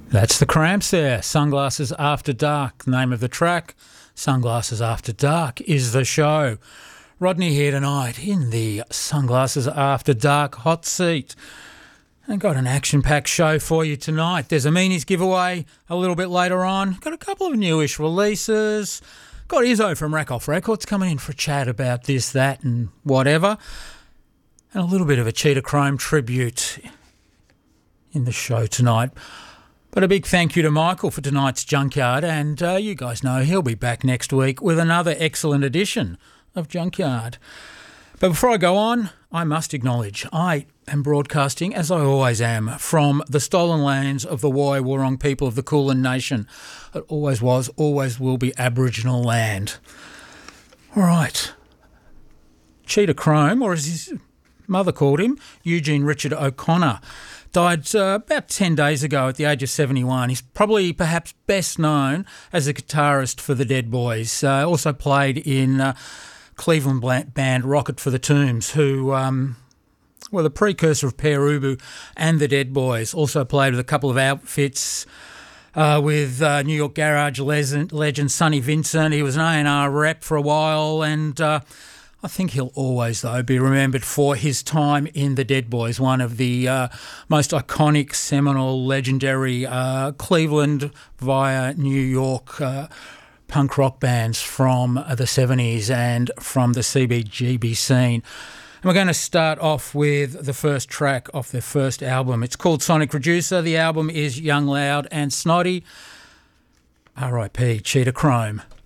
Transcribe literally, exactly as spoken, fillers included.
That's the Cramps there. Sunglasses After Dark, name of the track. Sunglasses After Dark is the show. Rodney here tonight in the Sunglasses After Dark hot seat. And got an action-packed show for you tonight. There's a Meanies giveaway a little bit later on. Got a couple of newish releases. Got Izzo from Rack Off Records coming in for a chat about this, that and whatever. And a little bit of a Cheetah Chrome tribute in the show tonight. But a big thank you to Michael for tonight's Junkyard, and uh, you guys know he'll be back next week with another excellent edition of Junkyard. But before I go on, I must acknowledge I am broadcasting, as I always am, from the stolen lands of the Woi Wurrung people of the Kulin Nation. It always was, always will be Aboriginal land. All right. Cheetah Chrome, or as his mother called him, Eugene Richard O'Connor, died uh, about ten days ago at the age of seventy-one. He's probably perhaps best known as a guitarist for the Dead Boys. Uh, also played in uh, Cleveland band Rocket for the Tombs, who um, were the precursor of Pere Ubu and the Dead Boys. Also played with a couple of outfits uh, with uh, New York garage legend, legend Sonny Vincent. He was an A and R rep for a while, and uh, I think he'll always, though, be remembered for his time in the Dead Boys, one of the uh, most iconic, seminal, legendary uh, Cleveland via New York uh, punk rock bands from uh, the seventies and from the C B G B scene. And we're going to start off with the first track off their first album. It's called Sonic Reducer. The album is Young, Loud and Snotty. R I P Cheetah Chrome.